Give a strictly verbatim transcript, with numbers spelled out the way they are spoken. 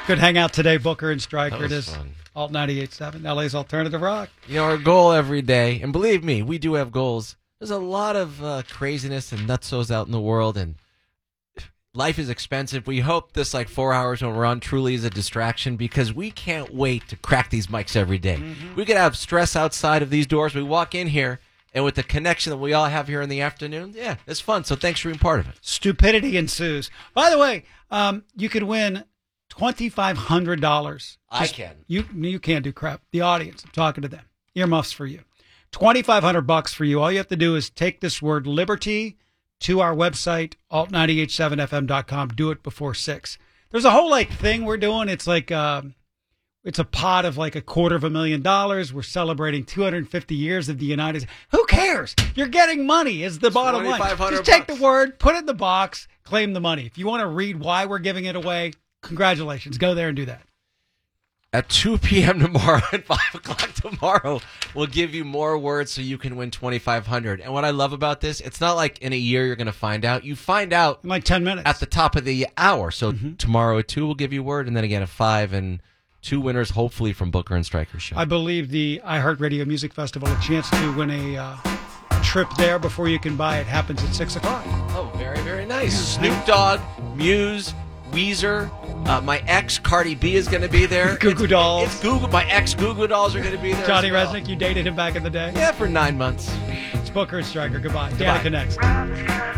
Good hangout today, Booker and Stryker. That was It is fun. Alt ninety-eight point seven, L A's Alternative Rock. You know, our goal every day, and believe me, we do have goals. There's a lot of uh, craziness and nutsos out in the world, and life is expensive. We hope this like four hours when we're on truly is a distraction because we can't wait to crack these mics every day. Mm-hmm. We could have stress outside of these doors. We walk in here, and with the connection that we all have here in the afternoon, yeah, it's fun. So thanks for being part of it. Stupidity ensues. By the way, um, you could win twenty-five hundred dollars. I can. You you can't do crap. The audience, I'm talking to them. Earmuffs for you. twenty-five hundred bucks for you. All you have to do is take this word liberty to our website, alt nine eight seven f m dot com. Do it before six. There's a whole like thing we're doing. It's like um, it's a pot of like a quarter of a million dollars. We're celebrating two hundred fifty years of the United States. Who cares? You're getting money is the bottom line. Just take bucks. the word, put it in the box, claim the money. If you want to read why we're giving it away, congratulations. Go there and do that. At two p.m. tomorrow and five o'clock tomorrow, we'll give you more words so you can win twenty-five hundred dollars. And what I love about this, it's not like in a year you're going to find out. You find out in like ten minutes. At the top of the hour. So mm-hmm. tomorrow at two, we'll give you word, and then again at five, and two winners hopefully from Booker and Stryker show. I believe the iHeartRadio Music Festival, a chance to win a uh, trip there before you can buy it, happens at six o'clock. Oh, very, very nice. Snoop Dogg, Muse, Weezer, uh, my ex Cardi B is going to be there. Goo Goo it's, Dolls. It's Google. My ex Goo Goo Dolls are going to be there. Johnny well. Resnick, you dated him back in the day? Yeah, for nine months. It's Booker and Stryker. Goodbye. Goodbye. Danica next.